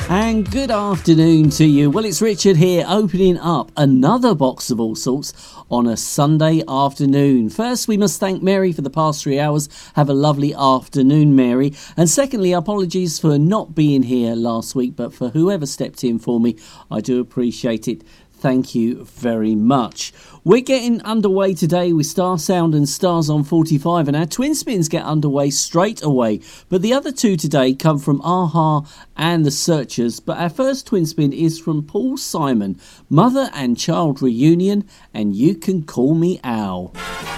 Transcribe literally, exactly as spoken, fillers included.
And good afternoon to you. Well, it's Richard here, opening up another box of all sorts on a Sunday afternoon. First, we must thank Mary for the past three hours. Have a lovely afternoon, Mary. And secondly, apologies for not being here last week, but for whoever stepped in for me, I do appreciate it. Thank you very much. We're getting underway today with Star Sound and Stars on forty-five, and our twin spins get underway straight away. But the other two today come from a-ha and The Searchers. But our first twin spin is from Paul Simon, Mother and Child Reunion, and You Can Call Me Al.